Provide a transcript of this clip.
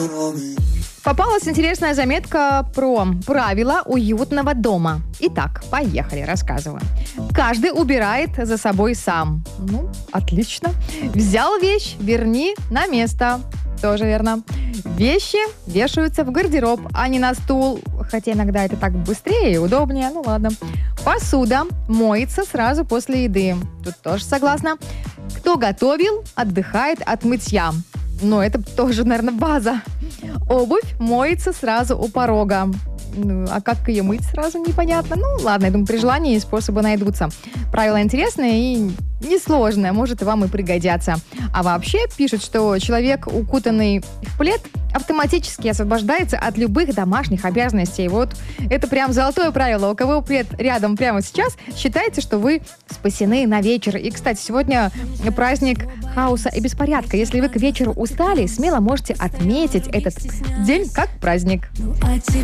Попалась интересная заметка про правила уютного дома. Итак, поехали, рассказываю. Каждый убирает за собой сам. Ну, отлично. Взял вещь, верни на место. Тоже верно. Вещи вешаются в гардероб, а не на стул. Хотя иногда это так быстрее и удобнее. Ну ладно. Посуда моется сразу после еды. Тут тоже согласна. Кто готовил, отдыхает от мытья. Но это тоже, наверное, база. Обувь моется сразу у порога. Ну, а как ее мыть сразу, непонятно. Ну, ладно, я думаю, при желании способы найдутся. Правила интересные и несложные, может, и вам и пригодятся. А вообще пишут, что человек, укутанный в плед, автоматически освобождается от любых домашних обязанностей. Вот это прям золотое правило. У кого плед рядом прямо сейчас, считайте, что вы спасены на вечер. И, кстати, сегодня праздник хаоса и беспорядка. Если вы к вечеру устали, смело можете отметить этот день как праздник.